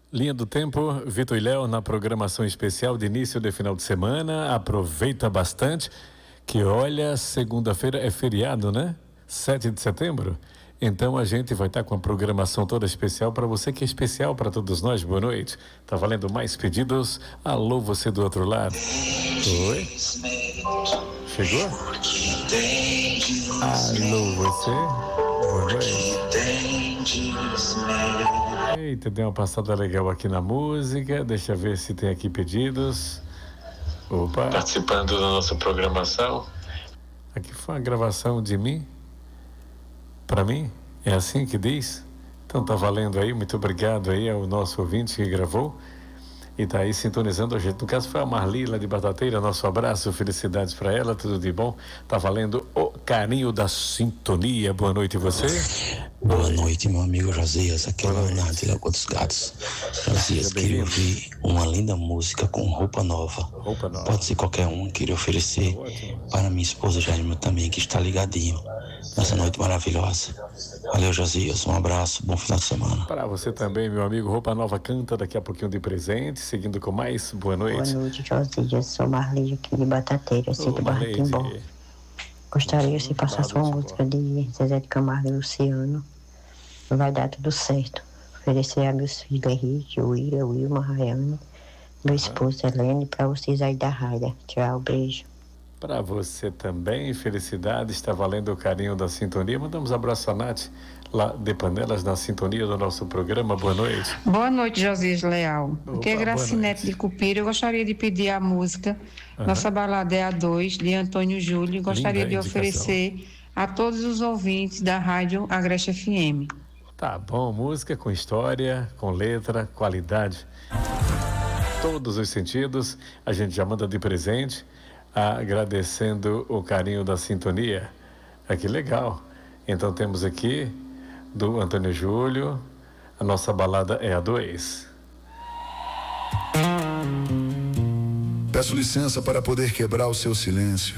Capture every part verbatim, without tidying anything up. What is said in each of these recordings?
Linha do Tempo, Vitor e Léo na programação especial de início de final de semana. Aproveita bastante, que olha, segunda-feira é feriado, né? sete de setembro. Então a gente vai estar com a programação toda especial para você, que é especial para todos nós. Boa noite. Tá valendo mais pedidos? Alô, você do outro lado. Oi? Chegou? Alô, você? Boa noite. Eita, deu uma passada legal aqui na música. Deixa eu ver se tem aqui pedidos. Opa. Participando da nossa programação. Aqui foi uma gravação de mim. Para mim? É assim que diz? Então tá valendo aí. Muito obrigado aí ao nosso ouvinte que gravou e tá aí sintonizando a gente. No caso foi a Marli lá de Batateira. Nosso abraço, felicidades para ela, tudo de bom. Tá valendo o carinho da sintonia. Boa noite, você? Boa Oi. noite, meu amigo Josias. Aqui é o Leonardo de Lagoa dos Gatos. Josias, queria ouvir uma linda música com roupa nova. Roupa nova. Pode ser qualquer um. Queria oferecer para minha esposa Jaime também, que está ligadinho nessa noite maravilhosa. Valeu, Josias. Um abraço. Bom final de semana. Para você também, meu amigo. Roupa Nova canta daqui a pouquinho de presente. Seguindo com mais. Boa noite. Boa noite, Josias. Eu sou Marli aqui de Batateira, assim, do Barraquimbó. Gostaria de passar sua música de Zezé de Camargo e Luciano. Vai dar tudo certo. Oferecer a meus filhos Henrique, William, Wilma, Rayane, meu esposo Helene, para vocês aí da rádio. Tchau, beijo. Para você também, felicidade, está valendo o carinho da sintonia. Mandamos um abraço a Nath, lá de Panelas, na sintonia do nosso programa. Boa noite. Boa noite, Josias Leal. Aqui é Gracinete de Cupira. Eu gostaria de pedir a música uhum. Nossa Balada é a dois, de Antônio Júlio. Gostaria Linda de oferecer a todos os ouvintes da rádio Agreste F M. Tá bom, música com história, com letra, qualidade. Todos os sentidos, a gente já manda de presente. Agradecendo o carinho da sintonia. Ah, que legal. Então temos aqui do Antônio Júlio, a nossa balada é a dois. Peço licença para poder quebrar o seu silêncio,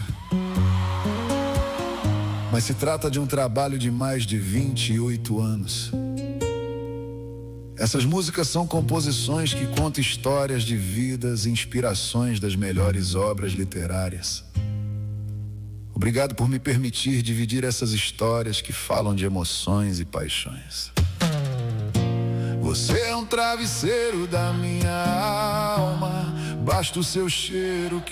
mas se trata de um trabalho de mais de vinte e oito anos. Essas músicas são composições que contam histórias de vidas e inspirações das melhores obras literárias. Obrigado por me permitir dividir essas histórias que falam de emoções e paixões. Você é um travesseiro da minha alma, basta o seu cheiro que